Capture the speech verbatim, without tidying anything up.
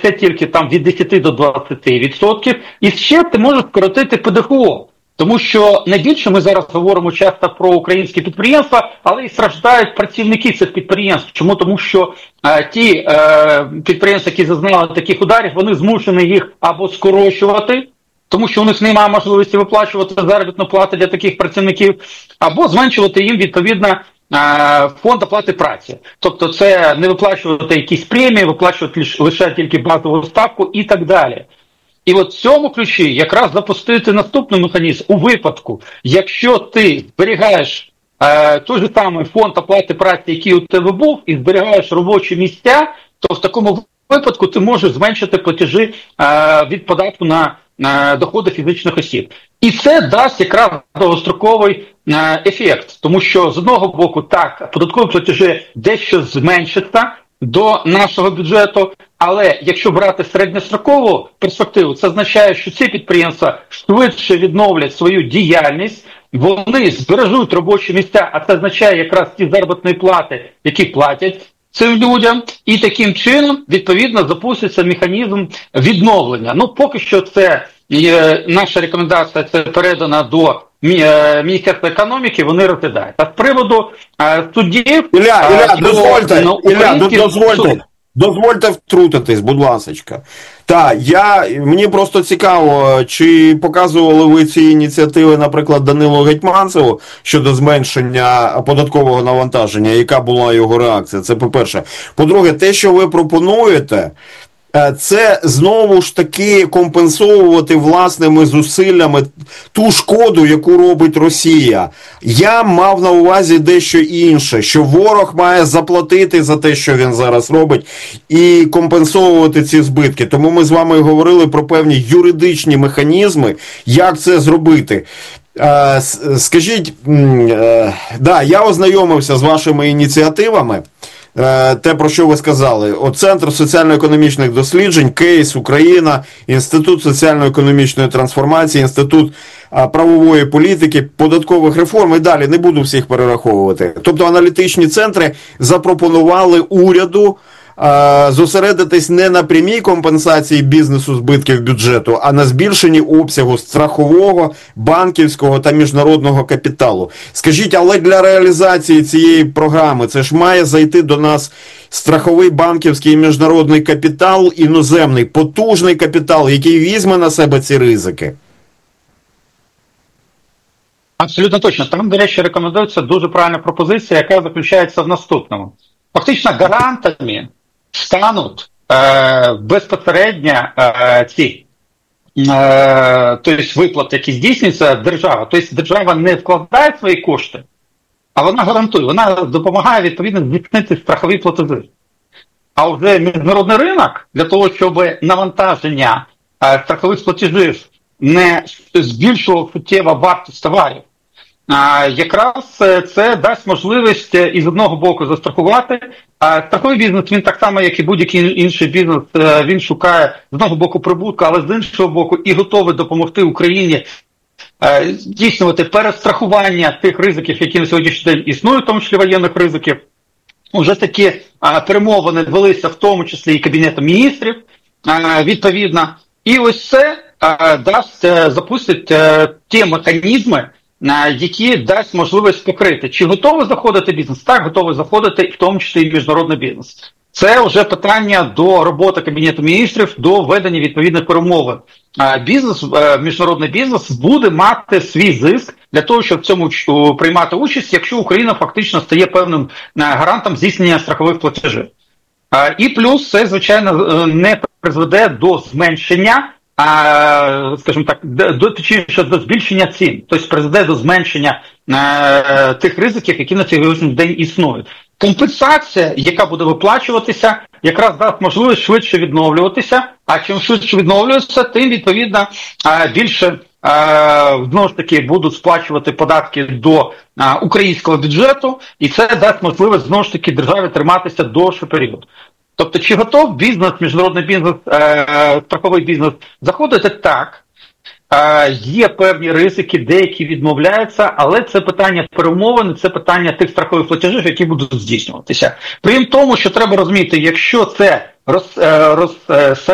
це тільки там від десяти до двадцяти відсотків, і ще ти можеш скоротити ПДФО. Тому що найбільше ми зараз говоримо часто про українські підприємства, але і страждають працівники цих підприємств. Чому? Тому що е, ті е, підприємства, які зазнали таких ударів, вони змушені їх або скорочувати, тому що у них немає можливості виплачувати заробітну плату для таких працівників, або зменшувати їм, відповідно, е, фонд оплати праці. Тобто це не виплачувати якісь премії, виплачувати лише тільки базову ставку і так далі. І от в цьому ключі якраз запустити наступний механізм у випадку, якщо ти зберігаєш е, той же самий фонд оплати праці, який у тебе був, і зберігаєш робочі місця, то в такому випадку ти можеш зменшити платежі е, від податку на е, доходи фізичних осіб. І це дасть якраз довгостроковий е, ефект, тому що з одного боку, так, податкові платежі дещо зменшаться до нашого бюджету, але якщо брати середньострокову перспективу, це означає, що ці підприємства швидше відновлять свою діяльність, вони збережуть робочі місця, а це означає якраз ті заробітні плати, які платять цим людям, і таким чином, відповідно, запуститься механізм відновлення. Ну, поки що це е, наша рекомендація, це передана до Міністерства економіки, вони розглядають. А з приводу е, суддів... Ілля, Ілля, е, дозвольте, ну, Ілля, дозвольте, суд... дозвольте втрутитись, будь ласочка. Так, я, мені просто цікаво, чи показували ви ці ініціативи, наприклад, Данилу Гетманцеву щодо зменшення податкового навантаження, яка була його реакція, це по-перше. По-друге, те, що ви пропонуєте, це знову ж таки компенсовувати власними зусиллями ту шкоду, яку робить Росія. Я мав на увазі дещо інше, що ворог має заплатити за те, що він зараз робить, і компенсовувати ці збитки. Тому ми з вами говорили про певні юридичні механізми, як це зробити. Скажіть, да, я ознайомився з вашими ініціативами. Те, про що ви сказали. От Центр соціально-економічних досліджень, Кейс, Україна, Інститут соціально-економічної трансформації, Інститут правової політики, податкових реформ і далі, не буду всіх перераховувати. Тобто аналітичні центри запропонували уряду зосередитись не на прямій компенсації бізнесу збитків бюджету, а на збільшенні обсягу страхового, банківського та міжнародного капіталу. Скажіть, але для реалізації цієї програми це ж має зайти до нас страховий, банківський і міжнародний капітал, іноземний, потужний капітал, який візьме на себе ці ризики? Абсолютно точно. Там, до речі, рекомендується дуже правильна пропозиція, яка заключається в наступному. Фактично гарантами стануть е, безпосередньо е, ці е, тобто виплати, які здійснюються держава. Тобто держава не вкладає свої кошти, а вона гарантує, вона допомагає відповідно здійснити страхові платежі. А вже міжнародний ринок для того, щоб навантаження е, страхових платежів не збільшував суттєво вартість товарів, А, якраз це дасть можливість із одного боку застрахувати. А страховий бізнес, він так само, як і будь-який інший бізнес, він шукає з одного боку прибутку, але з іншого боку і готовий допомогти Україні е, здійснювати перестрахування тих ризиків, які на сьогоднішній день існують, в тому числі воєнних ризиків. Уже такі е, перемовини велися в тому числі і Кабінетом міністрів, е, відповідно. І ось це е, дасть, е, запустить е, ті механізми, які дасть можливість покрити. Чи готовий заходити бізнес? Так, готовий заходити, в тому числі і міжнародний бізнес. Це вже питання до роботи Кабінету міністрів, до ведення відповідних перемовин. Бізнес, міжнародний бізнес буде мати свій зиск для того, щоб в цьому приймати участь, якщо Україна фактично стає певним гарантом здійснення страхових платежів. І плюс це, звичайно, не призведе до зменшення, А, скажімо так, до, точніше, до збільшення цін, тобто призведе до зменшення е, тих ризиків, які на сьогоднішній день існують. Компенсація, яка буде виплачуватися, якраз дасть можливість швидше відновлюватися, а чим швидше відновлюється, тим, відповідно, е, більше е, знову ж таки будуть сплачувати податки до е, українського бюджету, і це дасть можливість, знову ж таки, державі триматися довший період. Тобто, чи готов бізнес, міжнародний бізнес, е, страховий бізнес заходити? Так. Е, є певні ризики, деякі відмовляються, але це питання перемовин, це питання тих страхових платежів, які будуть здійснюватися. Крім тому, що треба розуміти, якщо це роз, роз,